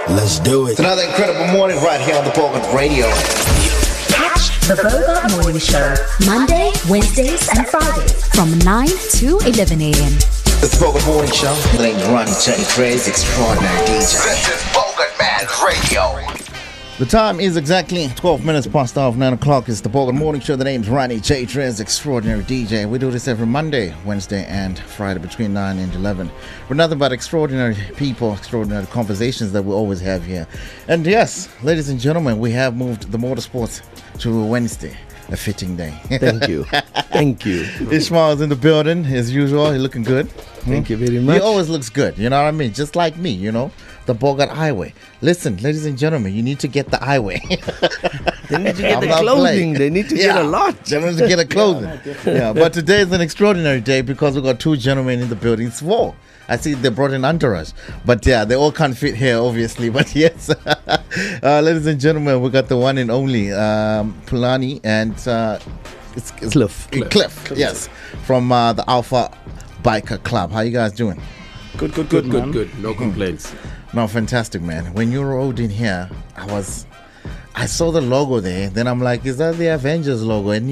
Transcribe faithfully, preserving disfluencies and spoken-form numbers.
Let's do it. It's another incredible morning right here on the Bogart Radio. Catch the Bogart Morning Show Monday, Wednesdays, and Fridays from nine to eleven a.m. It's the Bogart Morning Show. My name's Ronnie J. Trez, extraordinary D J. This is Bogart Man Radio. The time is exactly twelve minutes past half nine o'clock. It's the Bogart Morning Show. The name's Ronnie J. Trez, extraordinary D J. We do this every Monday, Wednesday, and Friday between nine and eleven. We're nothing but extraordinary people, extraordinary conversations that we always have here. And yes, ladies and gentlemen, we have moved the motorsports to Wednesday. A fitting day. Thank you. Thank you. Ishmael's in the building as usual. He's looking good. Thank you very much. He always looks good. You know what I mean? Just like me, you know? The Bogart Highway. Listen, ladies and gentlemen, you need to get the highway. They need to get I'm the not clothing. playing. They need to Yeah. get a lot. They need to get a clothing. Yeah, but today is an extraordinary day because we've got two gentlemen in the building. It's four. I see they brought an entourage. But yeah, they all can't fit here, obviously. But yes, uh, ladies and gentlemen, we got the one and only um, Pulani and uh, it's, it's Cliff. Cliff. Cliff, yes, from uh, the Alpha Biker Club. How you guys doing? Good, good, good, good, good. No complaints. No, fantastic, man. When you rode in here, I was, I saw the logo there. Then I'm like, is that the Avengers logo? And